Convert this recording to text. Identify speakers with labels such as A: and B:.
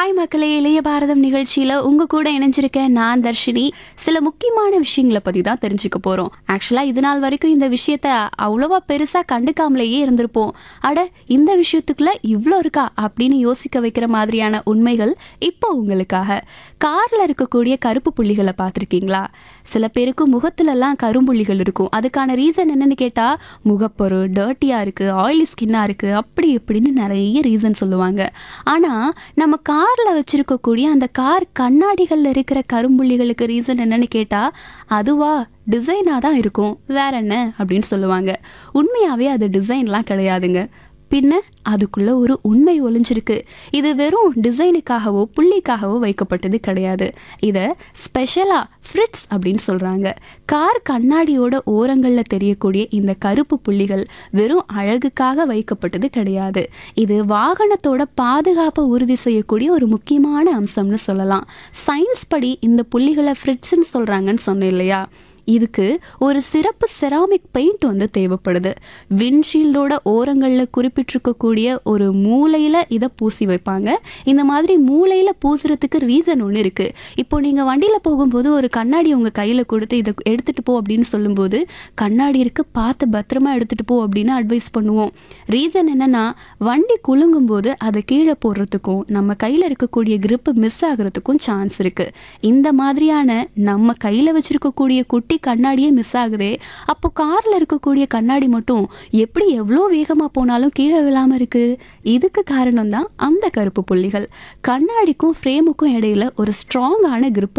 A: Hi மக்களே, இளைய பாரதம் நிகழ்ச்சியில் உங்கள் கூட இணைஞ்சிருக்கேன் நான் தர்ஷினி. சில முக்கியமான விஷயங்களை பற்றி தான் தெரிஞ்சுக்க போகிறோம். ஆக்சுவலாக இது நாள் வரைக்கும் இந்த விஷயத்த அவ்வளோவா பெருசாக கண்டுக்காமலேயே இருந்திருப்போம். அட, இந்த விஷயத்துக்குள்ள இவ்வளோ இருக்கா அப்படின்னு யோசிக்க வைக்கிற மாதிரியான உண்மைகள் இப்போ உங்களுக்காக. காரில் இருக்கக்கூடிய கருப்பு புள்ளிகளை பார்த்துருக்கீங்களா? சில பேருக்கு முகத்துலலாம் கரும்புள்ளிகள் இருக்கும். அதுக்கான ரீசன் என்னன்னு கேட்டால், முகப்பொரு டர்ட்டியாக இருக்குது, ஆயிலி ஸ்கின்னாக இருக்குது, அப்படி இப்படின்னு நிறைய ரீசன் சொல்லுவாங்க. ஆனால் நம்ம காரில் வச்சுருக்கக்கூடிய அந்த கார் கண்ணாடிகளில் இருக்கிற கரும்புள்ளிகளுக்கு ரீசன் என்னன்னு கேட்டால், அதுவா டிசைனாக தான் இருக்கும், வேற என்ன அப்படின்னு சொல்லுவாங்க. உண்மையாகவே அது டிசைன்லாம் கிடையாதுங்க. பின்ன அதுக்குள்ள ஒரு உண்மை ஒளிஞ்சிருக்கு. இது வெறும் டிசைனுக்காகவோ புள்ளிக்காகவோ வைக்கப்பட்டது கிடையாது. இதை ஸ்பெஷலாக ஃப்ரிட்ஸ் அப்படின்னு சொல்கிறாங்க. கார் கண்ணாடியோட ஓரங்களில் தெரியக்கூடிய இந்த கருப்பு புள்ளிகள் வெறும் அழகுக்காக வைக்கப்பட்டது கிடையாது. இது வாகனத்தோட பாதுகாப்பை உறுதி செய்யக்கூடிய ஒரு முக்கியமான அம்சம்னு சொல்லலாம். சயின்ஸ் படி இந்த புள்ளிகளை ஃப்ரிட்ஸ்ன்னு சொல்கிறாங்கன்னு சொன்னேன் இல்லையா? இதுக்கு ஒரு சிறப்பு செராமிக் பெயிண்ட் வந்து தேவைப்படுது. விண்ட்ஷீல்டோட ஓரங்களில் குறிப்பிட்டிருக்கக்கூடிய ஒரு மூலையில் இதை பூசி வைப்பாங்க. இந்த மாதிரி மூலையில் பூசுறதுக்கு ரீசன் ஒன்று இருக்குது. இப்போ நீங்கள் வண்டியில் போகும்போது ஒரு கண்ணாடி உங்கள் கையில் கொடுத்து இதை எடுத்துகிட்டு போ அப்படின்னு சொல்லும்போது, கண்ணாடி இருக்கு, பார்த்து பத்திரமா எடுத்துகிட்டு போ அப்படின்னு அட்வைஸ் பண்ணுவோம். ரீசன் என்னென்னா, வண்டி குலுங்கும்போது அதை கீழே போடுறதுக்கும் நம்ம கையில் இருக்கக்கூடிய கிரிப்பு மிஸ் ஆகிறதுக்கும் சான்ஸ் இருக்குது. இந்த மாதிரியான நம்ம கையில் வச்சுருக்கக்கூடிய குட்டி கண்ணாடியே மிஸ் ஆகுதே, அப்போ கார்ல இருக்கக்கூடிய கண்ணாடி மட்டும் எப்படி எவ்வளோ வேகமா போனாலும் கீழே விழாம இருக்கு? இதுக்கு காரணம் தான் அந்த கருப்பு புள்ளிகள். கண்ணாடிக்கும் ஃப்ரேமுக்கும் இடையில ஒரு ஸ்ட்ராங்கான கிரிப்